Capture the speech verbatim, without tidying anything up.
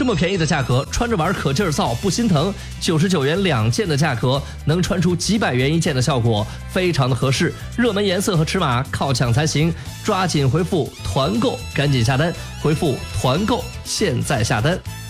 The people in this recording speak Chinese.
这么便宜的价格，穿着玩可劲儿造不心疼，九十九元两件的价格，能穿出几百元一件的效果，非常的合适。热门颜色和尺码靠抢才行，抓紧回复团购，赶紧下单，回复团购，现在下单。